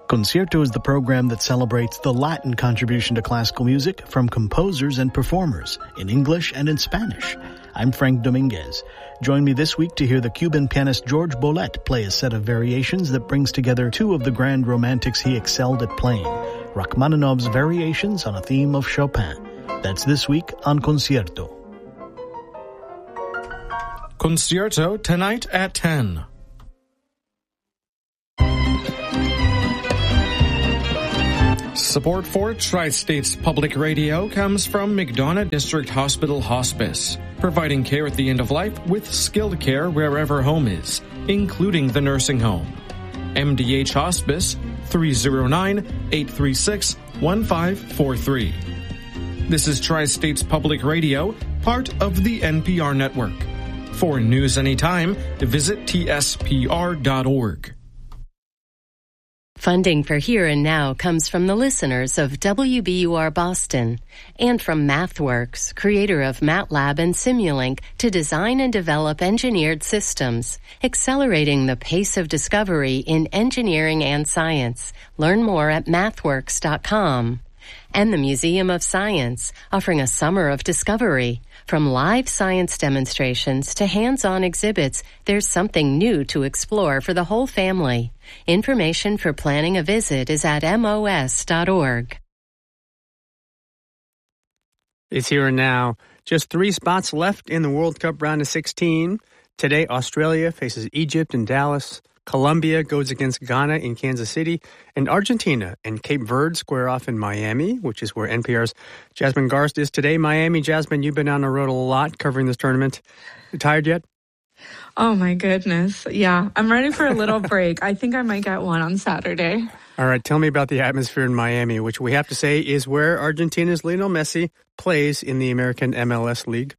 Concierto is the program that celebrates the Latin contribution to classical music from composers and performers in English and in Spanish. I'm Frank Dominguez. Join me this week to hear the Cuban pianist George Bolet play a set of variations that brings together two of the grand romantics he excelled at playing, Rachmaninoff's variations on a theme of Chopin. That's this week on Concierto. Concierto tonight at 10. Support for Tri-States Public Radio comes from McDonough District Hospital Hospice, providing care at the end of life with skilled care wherever home is, including the nursing home. MDH Hospice, 309-836-1543. This is Tri-States Public Radio, part of the NPR network. For news anytime, visit tspr.org. Funding for Here and Now comes from the listeners of WBUR Boston and from MathWorks, creator of MATLAB and Simulink, to design and develop engineered systems, accelerating the pace of discovery in engineering and science. Learn more at mathworks.com. And the Museum of Science, offering a summer of discovery. From live science demonstrations to hands-on exhibits, there's something new to explore for the whole family. Information for planning a visit is at mos.org. It's Here and Now. Just 3 spots left in the World Cup round of 16. Today, Australia faces Egypt in Dallas. Colombia goes against Ghana in Kansas City, and Argentina and Cape Verde square off in Miami, which is where NPR's Jasmine Garst is today. Miami, Jasmine, you've been on the road a lot covering this tournament. You tired yet? Oh, my goodness. Yeah, I'm ready for a little break. I think I might get one on Saturday. All right, tell me about the atmosphere in Miami, which we have to say is where Argentina's Lionel Messi plays in the American MLS League.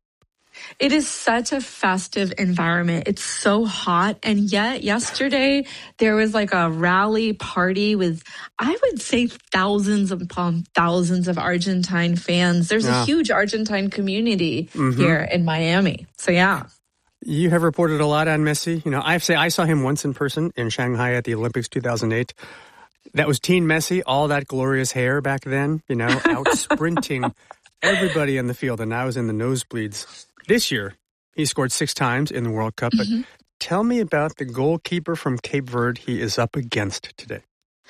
It is such a festive environment. It's so hot. And yet yesterday there was like a rally party with, I would say, thousands upon thousands of Argentine fans. There's a huge Argentine community here in Miami. So, yeah. You have reported a lot on Messi. You know, I saw him once in person in Shanghai at the Olympics 2008. That was teen Messi, all that glorious hair back then, you know, out sprinting everybody in the field. And I was in the nosebleeds. This year, he scored 6 times in the World Cup. But tell me about the goalkeeper from Cape Verde he is up against today.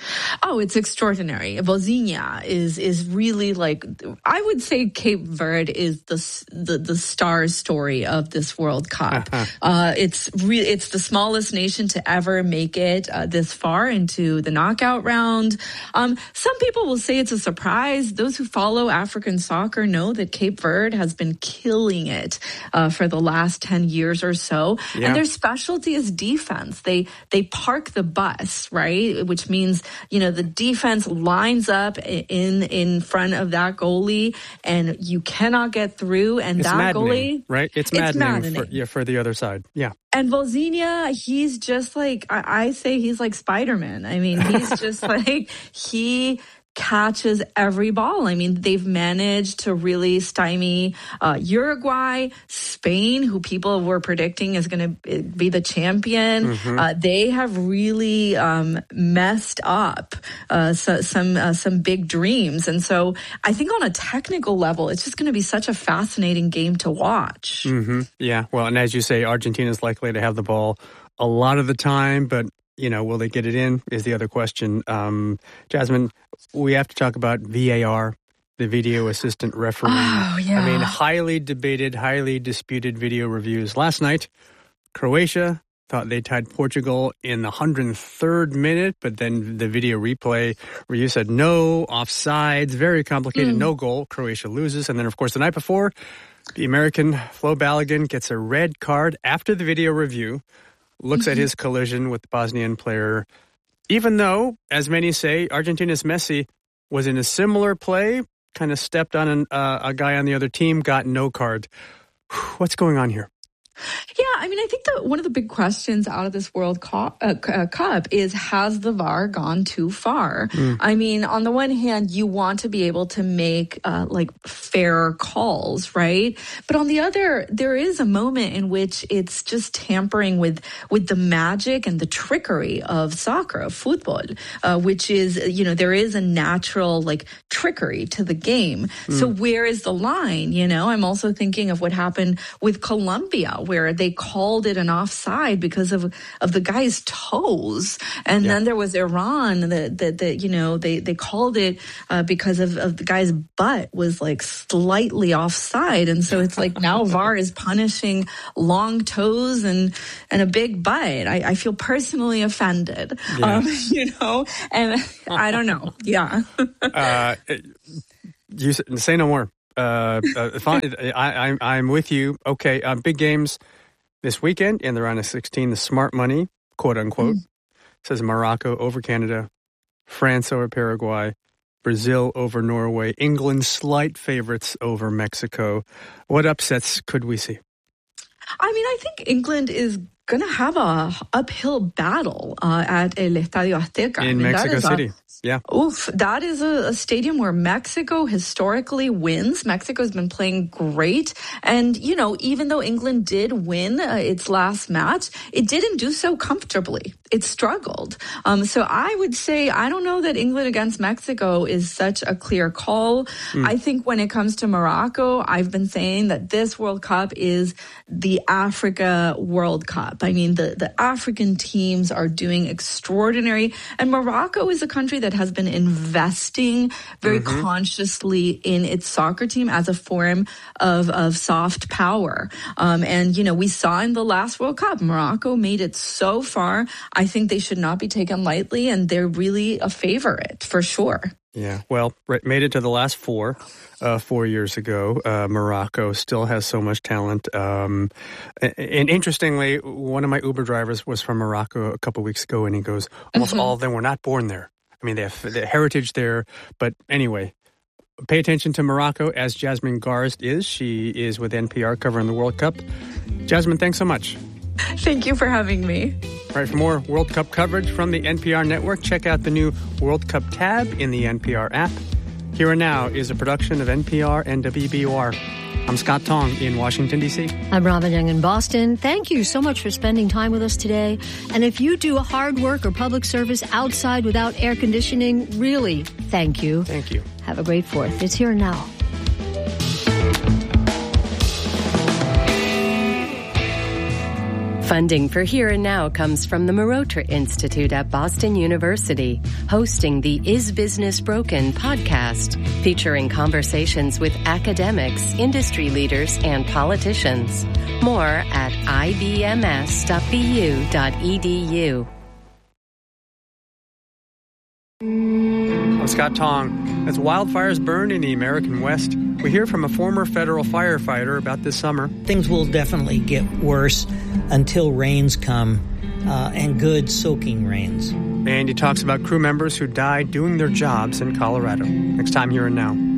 Oh, it's extraordinary. Vozinha is really like, I would say Cape Verde is the star story of this World Cup. It's the smallest nation to ever make it this far into the knockout round. Some people will say it's a surprise. Those who follow African soccer know that Cape Verde has been killing it for the last 10 years or so. Yeah. And their specialty is defense. They park the bus, right? Which means, you know, the defense lines up in front of that goalie and you cannot get through. And it's that maddening, goalie, right? It's maddening. For the other side. Yeah. And Vozinha, he's just like, I say he's like Spider-Man. I mean, he's just like, he catches every ball. I mean, they've managed to really stymie Uruguay, Spain, who people were predicting is going to be the champion. They have really messed up some big dreams. And so I think on a technical level, it's just going to be such a fascinating game to watch. Yeah, well, and as you say, Argentina is likely to have the ball a lot of the time, but you know, will they get it in is the other question. Jasmine, we have to talk about VAR, the video assistant referee. Oh, yeah. I mean, highly debated, highly disputed video reviews. Last night, Croatia thought they tied Portugal in the 103rd minute, but then the video replay review said no, offsides, very complicated, no goal. Croatia loses. And then, of course, the night before, the American Flo Balogun gets a red card after the video review. Looks at his collision with the Bosnian player, even though, as many say, Argentina's Messi was in a similar play, kind of stepped on a guy on the other team, got no card. What's going on here? Yeah, I mean, I think that one of the big questions out of this World Cup is, has the VAR gone too far? I mean, on the one hand, you want to be able to make like fair calls, right? But on the other, there is a moment in which it's just tampering with the magic and the trickery of soccer, of football, which is, you know, there is a natural like trickery to the game. So where is the line? You know, I'm also thinking of what happened with Colombia, where they called it an offside because of the guy's toes. And then there was Iran that you know, they called it because of the guy's butt was like slightly offside. And so it's like now VAR is punishing long toes and a big butt. I feel personally offended, you know, and I don't know. Yeah. You say no more. I'm with you. Okay, big games this weekend in the round of 16. The smart money, quote unquote, says Morocco over Canada, France over Paraguay, Brazil over Norway, England slight favorites over Mexico. What upsets could we see? I mean, I think England is going to have a uphill battle at El Estadio Azteca. In Mexico City. Yeah. Oof, that is a stadium where Mexico historically wins. Mexico's been playing great. And, you know, even though England did win its last match, it didn't do so comfortably. It struggled. So I would say, I don't know that England against Mexico is such a clear call. I think when it comes to Morocco, I've been saying that this World Cup is the Africa World Cup. I mean, the African teams are doing extraordinary. And Morocco is a country that has been investing very consciously in its soccer team as a form of soft power. And, you know, we saw in the last World Cup, Morocco made it so far. I think they should not be taken lightly, and they're really a favorite for sure. Yeah, well, made it to the last 4 years ago. Morocco still has so much talent. And interestingly, one of my Uber drivers was from Morocco a couple of weeks ago, and he goes, almost all of them were not born there. I mean, they have the heritage there. But anyway, pay attention to Morocco, as Jasmine Garsd is. She is with NPR covering the World Cup. Jasmine, thanks so much. Thank you for having me. All right, for more World Cup coverage from the NPR network, check out the new World Cup tab in the NPR app. Here and Now is a production of NPR and WBUR. I'm Scott Tong in Washington, D.C. I'm Robin Young in Boston. Thank you so much for spending time with us today. And if you do hard work or public service outside without air conditioning, really, thank you. Thank you. Have a great 4th. It's Here and Now. Funding for Here and Now comes from the Marotra Institute at Boston University, hosting the Is Business Broken podcast, featuring conversations with academics, industry leaders, and politicians. More at ibms.bu.edu. I'm Scott Tong. As wildfires burn in the American West, we hear from a former federal firefighter about this summer. Things will definitely get worse until rains come, and good soaking rains. And he talks about crew members who died doing their jobs in Colorado. Next time, Here and Now.